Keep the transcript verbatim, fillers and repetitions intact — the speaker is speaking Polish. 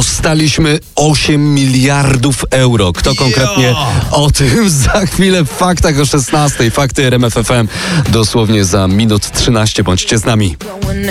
dostaliśmy osiem miliardów euro. Kto konkretnie? O tym za chwilę w faktach o szesnastej. Fakty R M F F M dosłownie za minut trzynaście. Bądźcie z nami.